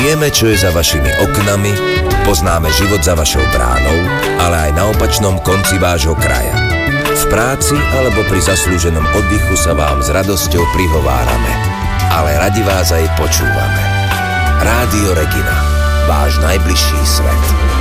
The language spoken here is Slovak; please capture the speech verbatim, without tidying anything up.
Vieme, čo je za vašimi oknami, poznáme život za vašou bránou, ale aj na opačnom konci vášho kraja. V práci alebo pri zaslúženom oddychu sa vám s radosťou prihovárame, ale radi vás aj počúvame. Rádio Regina, váš najbližší svet.